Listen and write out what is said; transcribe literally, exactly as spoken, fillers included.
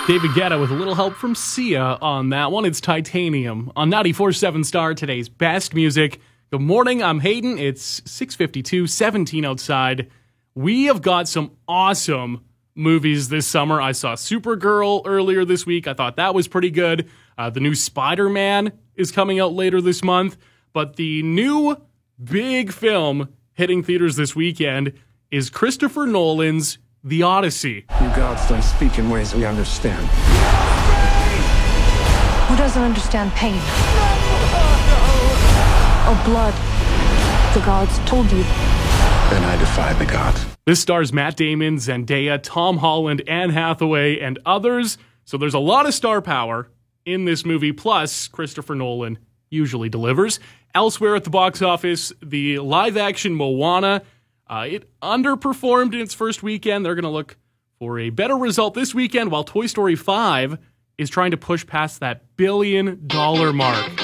David Guetta with a little help from Sia on that one. It's Titanium on ninety-four point seven Star, today's best music. Good morning, I'm Hayden. It's six fifty-two, seventeen outside. We have got some awesome movies this summer. I saw Supergirl earlier this week. I thought that was pretty good. Uh, the new Spider-Man is coming out later this month. But the new big film hitting theaters this weekend is Christopher Nolan's The Odyssey. You gods don't speak in ways we understand. Who doesn't understand pain? Or blood? The gods told you. Then I defy the gods. This stars Matt Damon, Zendaya, Tom Holland, Anne Hathaway, and others. So there's a lot of star power in this movie. Plus, Christopher Nolan usually delivers. Elsewhere at the box office, the live-action Moana, uh, it underperformed in its first weekend. They're going to look for a better result this weekend, while Toy Story five is trying to push past that billion-dollar mark.